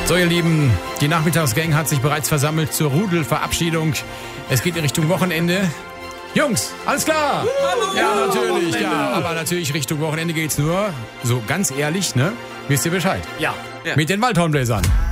So, ihr Lieben, die Nachmittagsgang hat sich bereits versammelt zur Rudelverabschiedung. Es geht in Richtung Wochenende. Jungs, alles klar? Hallo, ja, natürlich, Wochenende. ja. Aber natürlich Richtung Wochenende geht's nur, so ganz ehrlich, ne? Wisst ihr Bescheid? Ja. Mit den Waldhornbläsern.